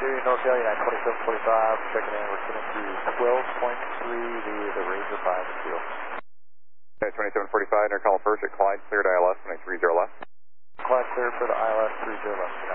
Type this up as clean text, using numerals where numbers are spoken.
NorCal, United 2745, checking in, we're sitting to 12.3, the Razor 5 is field. Okay, 2745, NorCal first at Clyde, cleared ILS, 23 left. Clyde cleared for the ILS 30 left.